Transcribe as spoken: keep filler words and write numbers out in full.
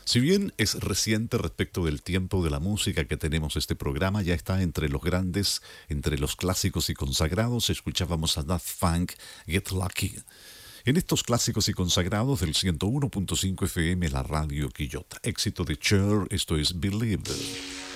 Si bien es reciente respecto del tiempo de la música que tenemos este programa, ya está entre los grandes, entre los clásicos y consagrados. Escuchábamos a Daft Punk, Get Lucky. En estos clásicos y consagrados del ciento uno punto cinco F M, la radio Quillota. Éxito de Cher, esto es Believe.